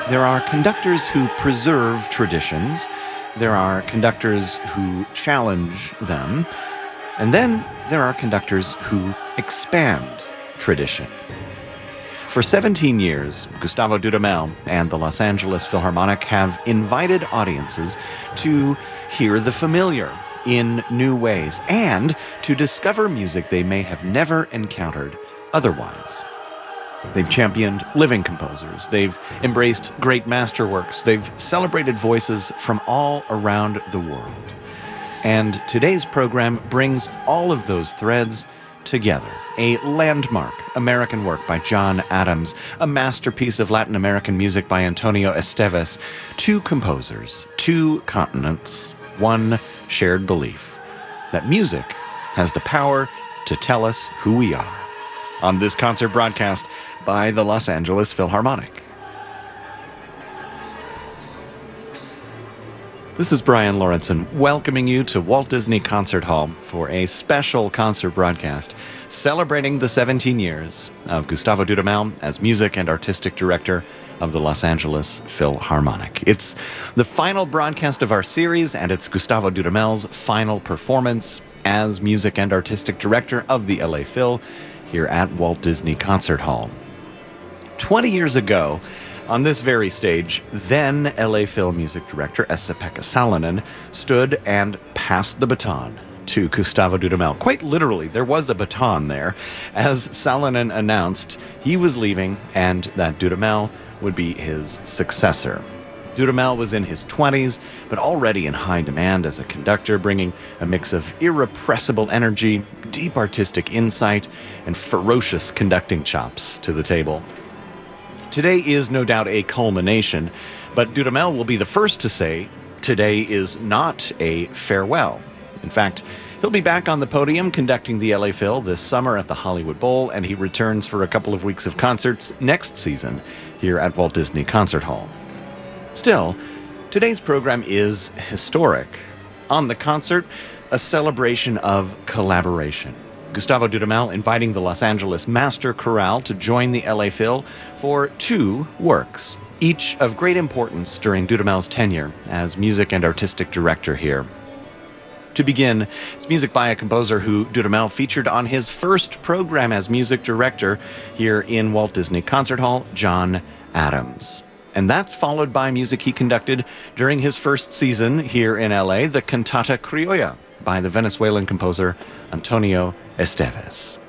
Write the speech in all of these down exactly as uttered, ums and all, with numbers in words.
There are conductors who preserve traditions. There are conductors who challenge them. And then there are conductors who expand tradition. For seventeen years, Gustavo Dudamel and the Los Angeles Philharmonic have invited audiences to hear the familiar in new ways and to discover music they may have never encountered otherwise. They've championed living composers. They've embraced great masterworks. They've celebrated voices from all around the world. And today's program brings all of those threads together. A landmark American work by John Adams, a masterpiece of Latin American music by Antonio Esteves, two composers, two continents, one shared belief that music has the power to tell us who we are. On this concert broadcast by the Los Angeles Philharmonic. This is Brian Lorentzen, welcoming you to Walt Disney Concert Hall for a special concert broadcast celebrating the seventeen years of Gustavo Dudamel as music and artistic director of the Los Angeles Philharmonic. It's the final broadcast of our series, and it's Gustavo Dudamel's final performance as music and artistic director of the L A Phil here at Walt Disney Concert Hall. twenty years ago, on this very stage, then L A Phil music director Esa-Pekka Salonen stood and passed the baton to Gustavo Dudamel. Quite literally, there was a baton there, as Salonen announced he was leaving and that Dudamel would be his successor. Dudamel was in his twenties, but already in high demand as a conductor, bringing a mix of irrepressible energy, deep artistic insight, and ferocious conducting chops to the table. Today is no doubt a culmination, but Dudamel will be the first to say today is not a farewell. In fact, he'll be back on the podium conducting the L A Phil this summer at the Hollywood Bowl, and he returns for a couple of weeks of concerts next season here at Walt Disney Concert Hall. Still, today's program is historic. On the concert, a celebration of collaboration. Gustavo Dudamel inviting the Los Angeles Master Chorale to join the L A Phil for two works, each of great importance during Dudamel's tenure as music and artistic director here. To begin, it's music by a composer who Dudamel featured on his first program as music director here in Walt Disney Concert Hall, John Adams. And that's followed by music he conducted during his first season here in L A, the Cantata Criolla by the Venezuelan composer Antonio Esteves.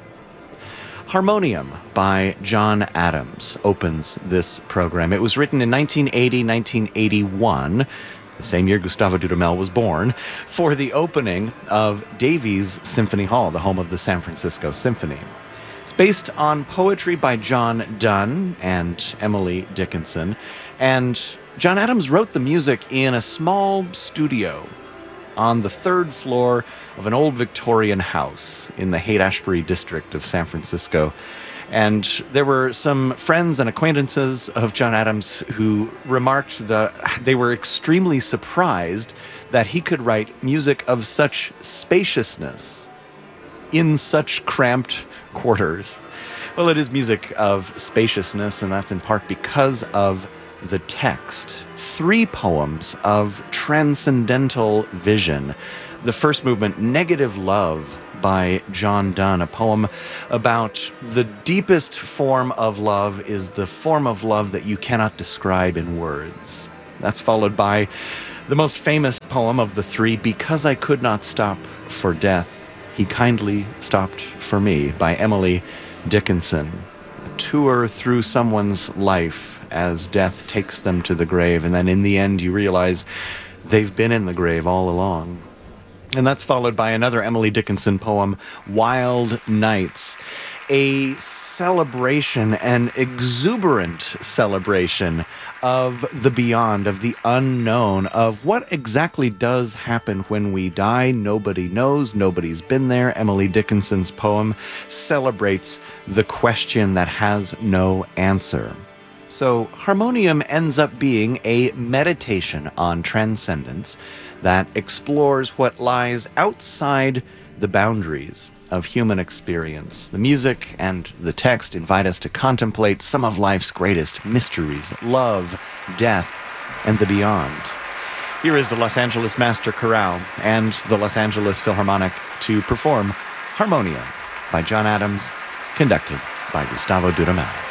Harmonium by John Adams opens this program. It was written in nineteen eighty, nineteen eighty-one, the same year Gustavo Dudamel was born, for the opening of Davies Symphony Hall, the home of the San Francisco Symphony. It's based on poetry by John Donne and Emily Dickinson, and John Adams wrote the music in a small studio on the third floor of an old Victorian house in the Haight-Ashbury district of San Francisco. And there were some friends and acquaintances of John Adams who remarked that they were extremely surprised that he could write music of such spaciousness in such cramped quarters. Well, it is music of spaciousness, and that's in part because of the text. Three poems of transcendental vision. The first movement, Negative Love, by John Donne, a poem about the deepest form of love is the form of love that you cannot describe in words. That's followed by the most famous poem of the three, Because I Could Not Stop for Death, He Kindly Stopped for Me, by Emily Dickinson. A tour through someone's life as death takes them to the grave, and then in the end you realize they've been in the grave all along. And that's followed by another Emily Dickinson poem, Wild Nights, a celebration, an exuberant celebration of the beyond, of the unknown, of what exactly does happen when we die. Nobody knows, nobody's been there. Emily Dickinson's poem celebrates the question that has no answer. So Harmonium ends up being a meditation on transcendence that explores what lies outside the boundaries of human experience. The music and the text invite us to contemplate some of life's greatest mysteries: love, death, and the beyond. Here is the Los Angeles Master Chorale and the Los Angeles Philharmonic to perform Harmonia by John Adams, conducted by Gustavo Dudamel.